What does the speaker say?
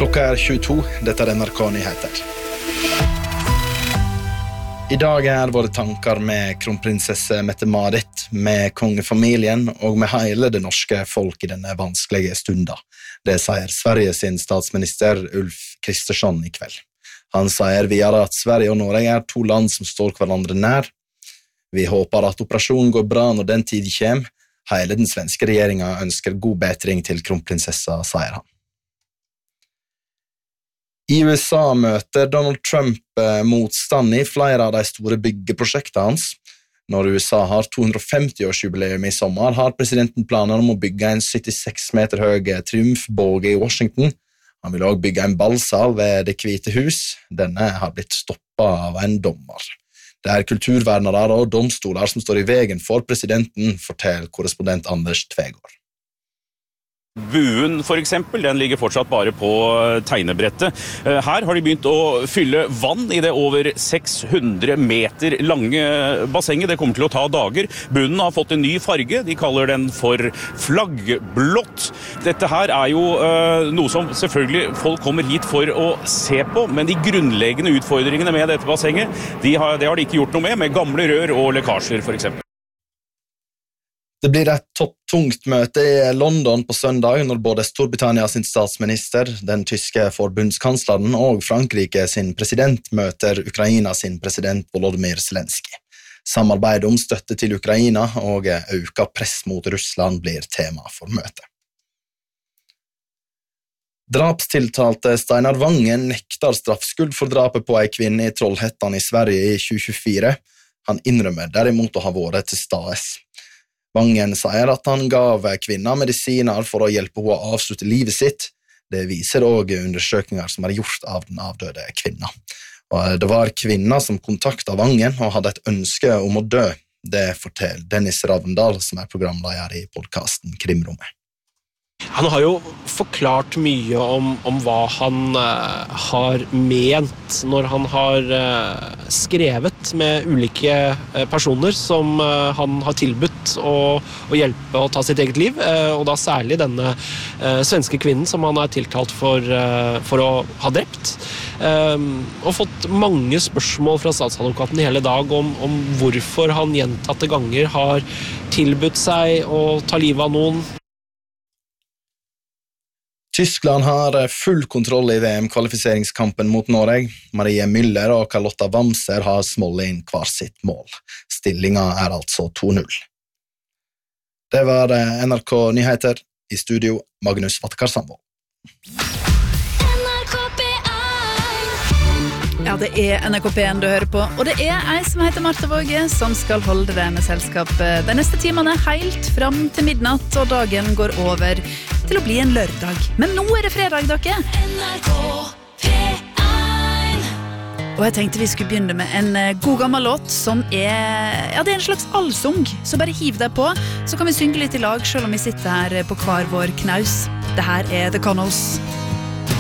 Klokka 22, dette NRK Nyheter. I dag våre tanker med kronprinsesse Mette-Marit, med kongefamilien og med hele det norske folk i denne vanskelige stunda. Det sier Sveriges statsminister Ulf Kristersson i kveld. Han sier videre at Sverige og Norge to land som står hverandre nær. Vi håper at operasjonen går bra når den tid kommer. Hele den svenske regjeringen ønsker god bedring til kronprinsessa, sier han. I USA møter Donald Trump motstand i flere av de store byggeprosjektene hans. Når USA har 250-årsjubileum i sommer, har presidenten planer om å bygge en 76 meter høy triumfbåge i Washington. Han vil også bygge en ballsal ved Det hvite hus. Denne har blitt stoppet av en dommer. Det kulturvernere og domstoler som står i veien for presidenten, forteller korrespondent Anders Tvegård. Buen for eksempel, den ligger fortsatt bare på tegnebrettet. Her har de begynt å fylle vann i det over 600 meter lange bassenget. Det kommer til å ta dager. Bunnen har fått en ny farge. De kaller den for flaggblått. Dette her jo noe som selvfølgelig folk kommer hit for å se på, men de grunnleggende utfordringene med dette bassenget, det har de ikke gjort noe med gamle rør og lekkasjer for eksempel. Det blir et topptungt møte i London på søndag når både Storbritannias statsminister, den tyske forbundskansleren og Frankrike sin president møter Ukraina sin president Volodymyr Zelensky. Samarbeid om støtte til Ukraina og økt press mot Russland blir tema for møtet. Drapstiltalte Steinar Vangen nekter straffskyld for drapet på en kvinne i Trollhättan i Sverige i 2024. Han innrømmer derimot å ha vært til stades. Vangen sier at han gav kvinna medisiner for å hjelpe henne å avslutte livet sitt. Det viser også undersøkninger som gjort av den avdøde kvinna. Og det var kvinna som kontaktet Vangen og hadde et ønske om å dø. Det forteller Dennis Ravndal, som programleder i podcasten Krimrommet. Han har jo forklart mye om hva han har ment når han har skrevet med ulike personer som han har tilbudt å hjelpe å ta sitt eget liv, og da særlig denne svenske kvinnen som han tiltalt for å ha drept. Og fått mange spørsmål fra statsadvokaten hele dag om hvorfor han gjentatte ganger har tilbudt seg å ta livet av noen. Tyskland har full kontroll i VM-kvalifiseringskampen mot Norge. Marie Müller og Carlotta Wamser har smålet inn hver sitt mål. Stillingen altså 2-0. Det var NRK Nyheter. I studio, Magnus Vatkarsandvold. Ja, det NRK P1 du hører på, og det ei som heter Martha Våge, som skal holde deg med selskap de neste timene helt fram til midnatt, og dagen går over til å bli en lørdag. Men nå det fredag, dere. NRK P1. Og jeg tenkte vi skulle begynne med en god gammel låt som det en slags allsung, så bare hiv deg på, så kan vi synge litt i lag, selv om vi sitter her på hver vår knaus. Det her The Connells.